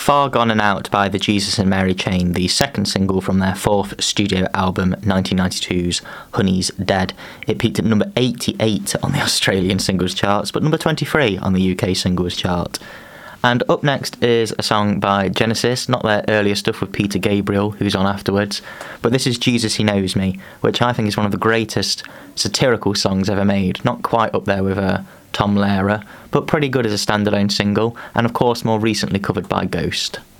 Far Gone and Out by the Jesus and Mary Chain, the second single from their fourth studio album, 1992's Honey's Dead. It peaked at number 88 on the Australian singles charts, but number 23 on the UK singles chart. And up next is a song by Genesis, not their earlier stuff with Peter Gabriel, who's on afterwards, but this is Jesus He Knows Me, which I think is one of the greatest satirical songs ever made. Not quite up there with Tom Lehrer, but pretty good as a standalone single, and of course more recently covered by Ghost.